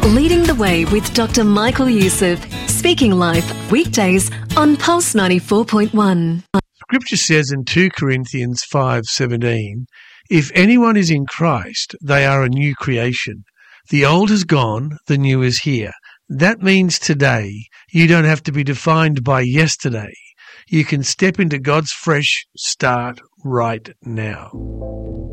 Leading the Way with Dr. Michael Youssef. Speaking Life, weekdays on Pulse 94.1. Scripture says in 2 Corinthians 5:17, if anyone is in Christ, they are a new creation. The old is gone, the new is here. That means today you don't have to be defined by yesterday. You can step into God's fresh start right now.